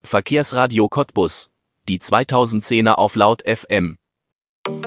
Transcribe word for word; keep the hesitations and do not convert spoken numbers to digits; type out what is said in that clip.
Verkehrsradio Cottbus. Die zweitausendzehner auf Laut F M.